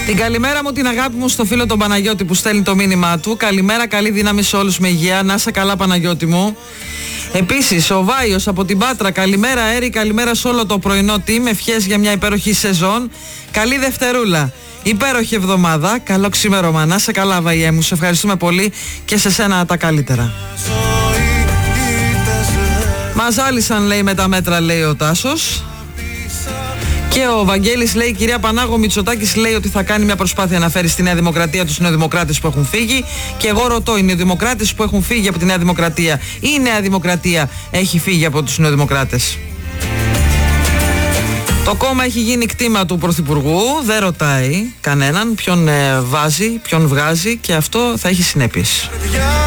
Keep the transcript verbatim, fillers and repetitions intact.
Την καλημέρα μου, την αγάπη μου στο φίλο τον Παναγιώτη που στέλνει το μήνυμά του. Καλημέρα, καλή δύναμη σε όλους με υγεία. Να είσαι καλά, Παναγιώτη μου. Επίσης, ο Βάιος από την Πάτρα. Καλημέρα, Έρη, καλημέρα σε όλο το πρωινό team. Ευχές για μια υπέροχη σεζόν. Καλή Δευτερούλα. Υπέροχη εβδομάδα. Καλό ξημέρωμα. Να είσαι καλά, Βαϊέ μου. Σε ευχαριστούμε πολύ και σε σένα τα καλύτερα. Μας άλυσαν, λέει, με τα μέτρα, λέει ο Τάσος. Και ο Βαγγέλης λέει: κυρία Πανάγο, Μητσοτάκης λέει ότι θα κάνει μια προσπάθεια να φέρει στη Νέα Δημοκρατία τους νεοδημοκράτες που έχουν φύγει. Και εγώ ρωτώ: οι νεοδημοκράτες που έχουν φύγει από τη Νέα Δημοκρατία ή η Νέα Δημοκρατία έχει φύγει από τους νεοδημοκράτες? Το κόμμα έχει γίνει κτήμα του Πρωθυπουργού, δεν ρωτάει κανέναν ποιον ε, βάζει, ποιον βγάζει, και αυτό θα έχει συνέπειες.